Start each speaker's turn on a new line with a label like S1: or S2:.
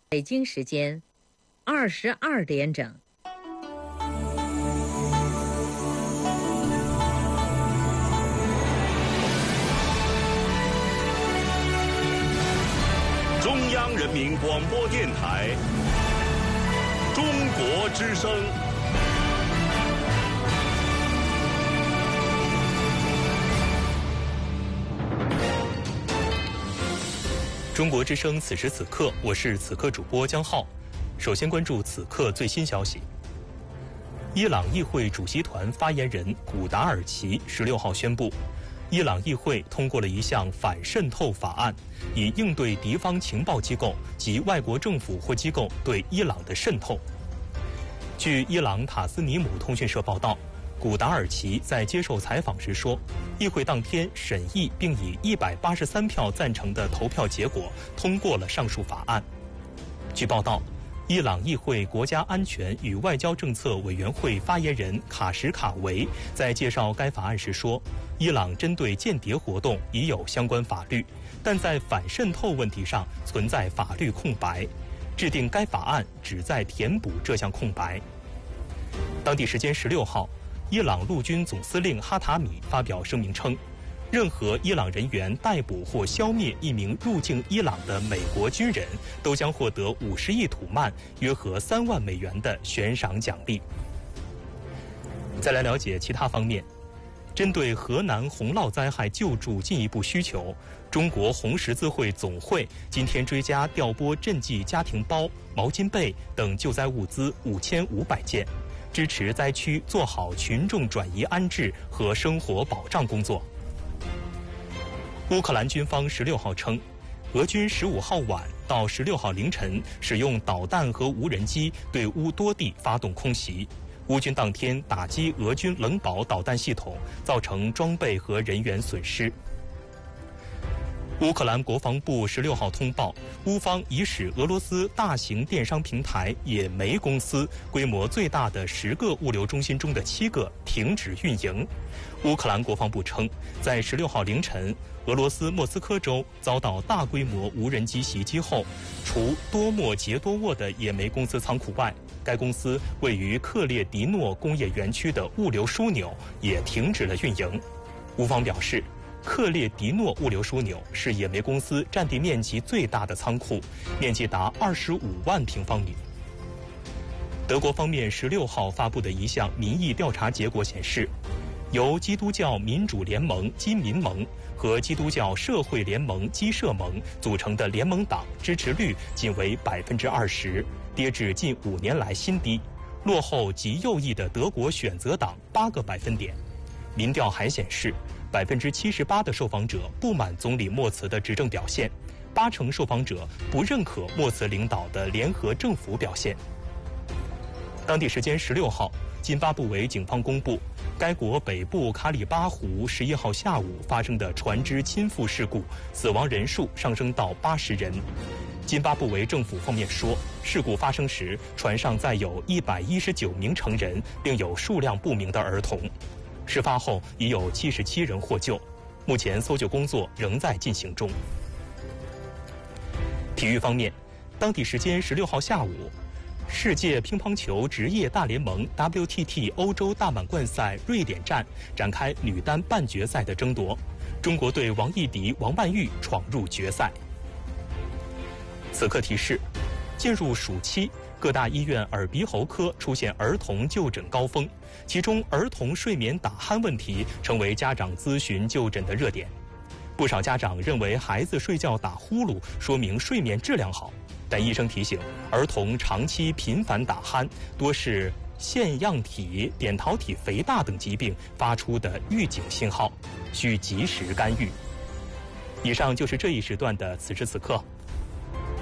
S1: 北京时间22点整。
S2: 中央人民广播电台中国之声。
S3: 中国之声此时此刻，我是此刻主播江浩。首先关注此刻最新消息。伊朗议会主席团发言人古达尔奇16号宣布，伊朗议会通过了一项反渗透法案，以应对敌方情报机构及外国政府或机构对伊朗的渗透。据伊朗塔斯尼姆通讯社报道，古达尔奇在接受采访时说，议会当天审议并以183票赞成的投票结果通过了上述法案。据报道，伊朗议会国家安全与外交政策委员会发言人卡什卡维在介绍该法案时说，伊朗针对间谍活动已有相关法律，但在反渗透问题上存在法律空白，制定该法案旨在填补这项空白。当地时间16号，伊朗陆军总司令哈塔米发表声明称，任何伊朗人员逮捕或消灭一名入境伊朗的美国军人，都将获得50亿土曼（约合3万美元）的悬赏奖励。再来了解其他方面。针对河南洪涝灾害救助进一步需求，中国红十字会总会今天追加调拨赈济家庭包、毛巾被等救灾物资5500件，支持灾区做好群众转移安置和生活保障工作。乌克兰军方16号称，俄军15号晚到16号凌晨使用导弹和无人机对乌多地发动空袭。乌军当天打击俄军冷保导弹系统，造成装备和人员损失。乌克兰国防部16号通报，乌方已使俄罗斯大型电商平台野莓公司规模最大的10个物流中心中的7个停止运营。乌克兰国防部称，在16号凌晨，俄罗斯莫斯科州遭到大规模无人机袭击后，除多莫杰多沃的野莓公司仓库外，该公司位于克列迪诺工业园区的物流枢纽也停止了运营。乌方表示，克列迪诺物流枢纽是野莓公司占地面积最大的仓库，面积达25万平方米。德国方面16号发布的一项民意调查结果显示，由基督教民主联盟基民盟和基督教社会联盟基社盟组成的联盟党支持率仅为20%，跌至近5年来新低，落后极右翼的德国选择党8个百分点。民调还显示，78%的受访者不满总理莫茨的执政表现，80%受访者不认可莫茨领导的联合政府表现。当地时间16号，津巴布韦警方公布，该国北部卡里巴湖11号下午发生的船只倾覆事故，死亡人数上升到80人。津巴布韦政府方面说，事故发生时，船上载有119名成人，并有数量不明的儿童。事发后已有77人获救，目前搜救工作仍在进行中。体育方面，当地时间16号下午，世界乒乓球职业大联盟 WTT 欧洲大满贯赛瑞典站展开女单半决赛的争夺，中国队王艺迪、王曼玉闯入决赛。此刻提示，进入暑期，各大医院耳鼻喉科出现儿童就诊高峰，其中儿童睡眠打鼾问题成为家长咨询就诊的热点。不少家长认为孩子睡觉打呼噜说明睡眠质量好，但医生提醒，儿童长期频繁打鼾多是腺样体、扁桃体肥大等疾病发出的预警信号，需及时干预。以上就是这一时段的此时此刻，